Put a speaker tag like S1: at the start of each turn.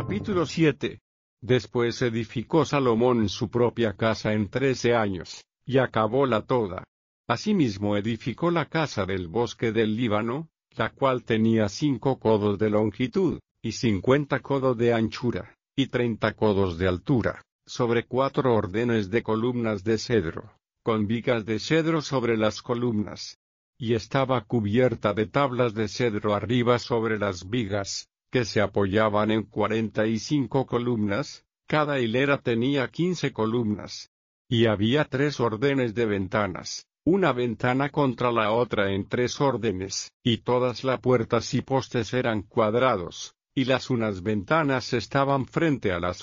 S1: Capítulo 7. Después edificó Salomón su propia casa en 13 años, y acabóla toda. Asimismo edificó la casa del bosque del Líbano, la cual tenía 5 codos de longitud, y 50 codos de anchura, y 30 codos de altura, sobre 4 órdenes de columnas de cedro, con vigas de cedro sobre las columnas. Y estaba cubierta de tablas de cedro arriba sobre las vigas, que se apoyaban en 45 columnas, cada hilera tenía 15 columnas. Y había 3 órdenes de ventanas, una ventana contra la otra en 3 órdenes, y todas las puertas y postes eran cuadrados, y las unas ventanas estaban frente a las